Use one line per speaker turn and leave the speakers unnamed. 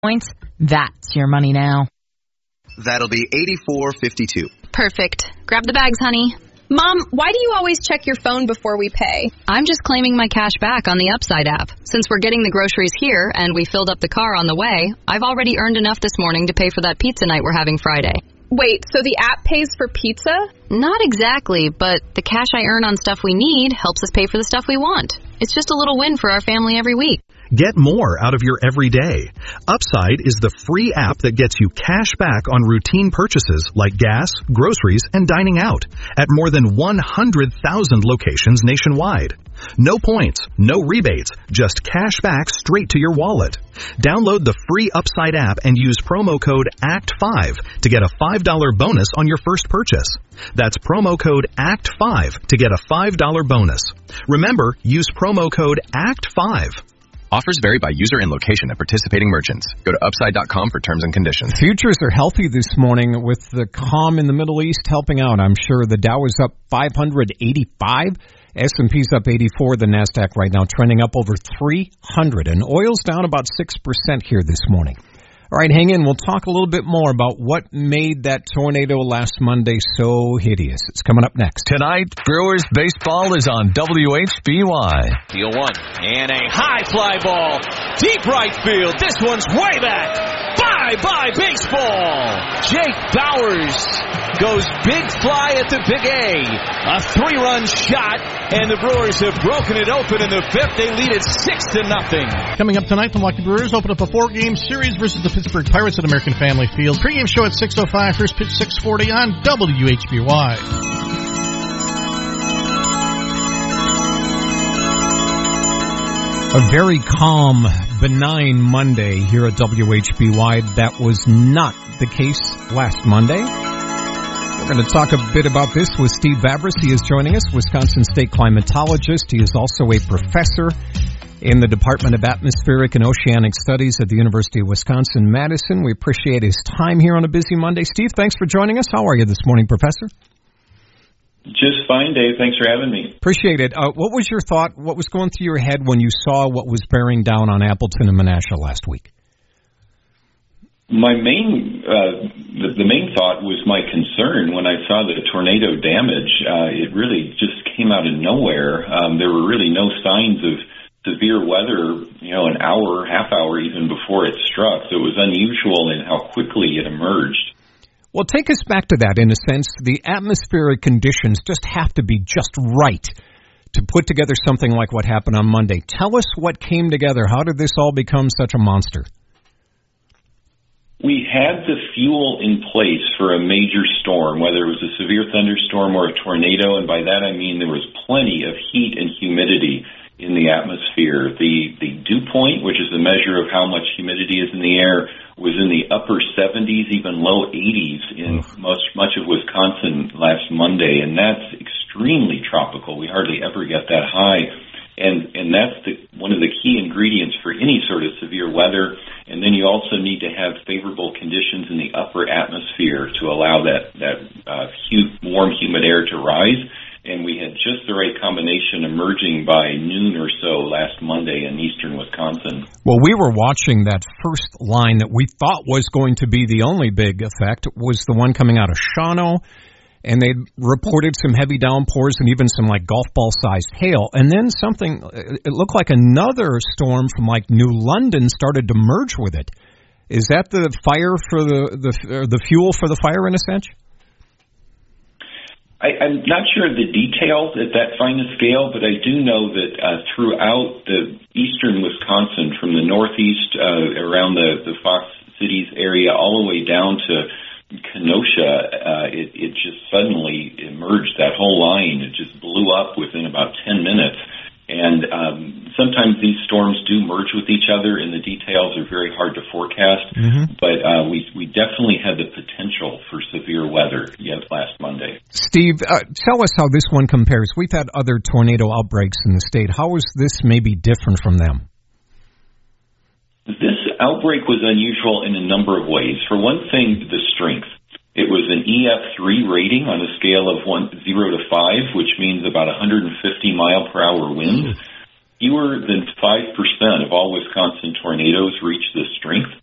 points. That's your money now.
That'll be $84.52.
Perfect. Grab the bags, honey.
Mom, why do you always check your phone before we pay?
I'm just claiming my cash back on the Upside app. Since we're getting the groceries here and we filled up the car on the way, I've already earned enough this morning to pay for that pizza night we're having Friday.
Wait, so the app pays for pizza?
Not exactly, but the cash I earn on stuff we need helps us pay for the stuff we want. It's just a little win for our family every week.
Get more out of your everyday. Upside is the free app that gets you cash back on routine purchases like gas, groceries, and dining out at more than 100,000 locations nationwide. No points, no rebates, just cash back straight to your wallet. Download the free Upside app and use promo code ACT5 to get a $5 bonus on your first purchase. That's promo code ACT5 to get a $5 bonus. Remember, use promo code ACT5.
Offers vary by user and location at participating merchants. Go to Upside.com for terms and conditions.
Futures are healthy this morning with the calm in the Middle East helping out. I'm sure the Dow is up 585. S&P's up 84. The NASDAQ right now trending up over 300. And oil's down about 6% here this morning. All right, hang in. We'll talk a little bit more about what made that tornado last Monday so hideous. It's coming up next.
Tonight, Brewers baseball is on WHBY.
Deal one, and a high fly ball. Deep right field. This one's way back. Bye-bye baseball. Jake Bauers goes big fly at the Big A. A 3-run shot, and the Brewers have broken it open in the fifth. They lead it 6-0.
Coming up tonight, the Milwaukee Brewers open up a 4-game series versus the Pittsburgh Pirates at American Family Field. Pre-game show at 6:05, first pitch 6:40 on WHBY.
A very calm, benign Monday here at WHBY. That was not the case last Monday. We're going to talk a bit about this with Steve Vavras. He is joining us, Wisconsin State climatologist. He is also a professor in the Department of Atmospheric and Oceanic Studies at the University of Wisconsin-Madison. We appreciate his time here on a busy Monday. Steve, thanks for joining us. How are you this morning, Professor?
Just fine, Dave. Thanks for having me.
Appreciate it. What was your thought? What was going through your head when you saw what was bearing down on Appleton and Menasha last week?
My main, the main thought was my concern when I saw the tornado damage. It really just came out of nowhere. There were really no signs of severe weather, an hour, half hour even before it struck. So it was unusual in how quickly it emerged.
Well, take us back to that in a sense. The atmospheric conditions just have to be just right to put together something like what happened on Monday. Tell us what came together. How did this all become such a monster?
We had the fuel in place for a major storm, whether it was a severe thunderstorm or a tornado, and by that I mean there was plenty of heat and humidity in the atmosphere. The dew point, which is the measure of how much humidity is in the air, was in the upper 70s, even low 80s in much of Wisconsin last Monday, and that's extremely tropical. We hardly ever get that high, and that's one of the key ingredients for any sort of severe weather. And then you also need to have favorable conditions in the upper atmosphere to allow that warm, humid air to rise. And we had just the right combination emerging by noon or so last Monday in eastern Wisconsin.
Well, we were watching that first line that we thought was going to be the only big effect was the one coming out of Shawano, and they reported some heavy downpours and even some like golf ball sized hail. And then something, it looked like another storm from like New London started to merge with it. Is that the fire for the fuel for the fire in a sense?
I'm not sure of the details at that finest scale, but I do know that throughout the eastern Wisconsin, from the northeast around the Fox Cities area all the way down to Kenosha, it just suddenly emerged, that whole line. It just blew up within about 10 minutes. And sometimes these storms do merge with each other, and the details are very hard to forecast. Mm-hmm. But we definitely had the potential for severe weather last Monday.
Steve, tell us how this one compares. We've had other tornado outbreaks in the state. How is this maybe different from them?
This outbreak was unusual in a number of ways. For one thing, the strength. It was an EF3 rating on a scale of 0 to 5, which means about 150 mile-per-hour winds. Fewer than 5% of all Wisconsin tornadoes reach this strength.